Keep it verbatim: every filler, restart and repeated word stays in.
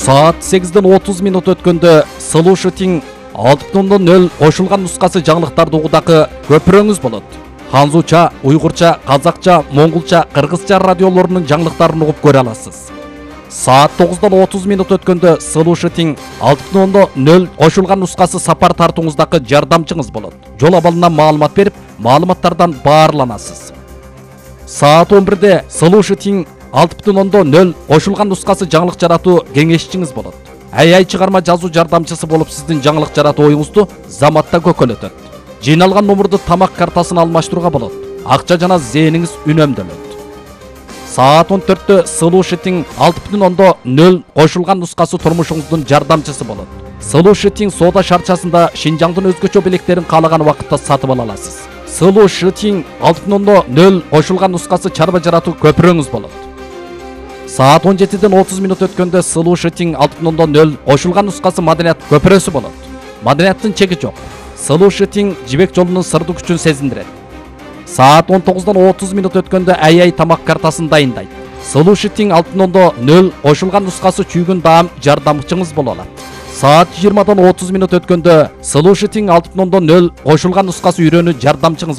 Saat сегизден отуз минут өткөндө Слушатиң алты бүтүн нөл кошулган нускасы жаңылыктарды угудагы көпүрөңүз болот. Ханзуча, уйгурча, казакча, монголча, кыргызча радиолорунун жаңылыктарын угуп көрө аласыз. Saat тогуздон отуз минут өткөндө Слушатиң алты бүтүн нөл кошулган нускасы сапар тартууңуздагы жардамчыңыз болот. Жол абалынан маалымат берип, маалыматтардан баарланасыз. Saat он бирде Слушатиң алты бүтүн нөл кошулган нускасы жаңылык жаратуу кеңешчиңиз болот. Ай-ай чыгарма жазуу жардамчысы болуп сиздин жаңылык жаратуу оюңузду заматта көкөлөтөт. Жыйналган номурду тамак картасына алмаштырууга болот. Акча жана зээниңиз үнөмдөлөт. Saat он төрттө Слушатиң алты бүтүн нөл кошулган нускасы турмушуңуздун жардамчысы болот. Слушатиң соода шарчасында Шинжаңдын өзгөчө белектерин каалаган убакытта сатып ала аласыз. Слушатиң алты бүтүн нөл кошулган нускасы чарба жаратуу көпүрөңүз болот. Saat он жетиден отуз минут өткөндө Слушатиң алты бүтүн нөл кошулган нускасы маданият көпүрөсү болот. Маданияттын чеги жок. Слушатиң жибек жолунун сырдуу күчүн сезиндирет. Saat он тогуздон отуз минут өткөндө ай-ай тамак картасын дайындайт. Слушатиң алты бүтүн нөл кошулган нускасы чүйгүн даам жардамчыңыз боло алат. Saat жыйырмадан отуз минут өткөндө Слушатиң алты бүтүн нөл кошулган нускасы үйрөнүү жардамчыңыз